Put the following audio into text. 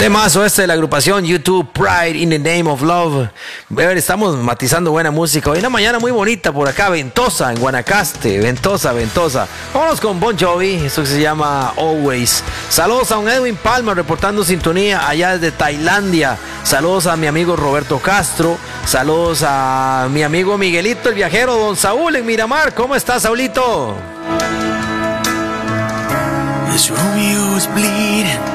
Temazo este de la agrupación YouTube, Pride in the Name of Love. A ver, estamos matizando buena música. Hoy una mañana muy bonita por acá, ventosa, en Guanacaste. Ventosa. Vámonos con Bon Jovi, esto que se llama Always. Saludos a un Edwin Palma reportando sintonía allá desde Tailandia. Saludos a mi amigo Roberto Castro. Saludos a mi amigo Miguelito el viajero, don Saúl en Miramar. ¿Cómo estás, Saulito? This Romeo's bleeding.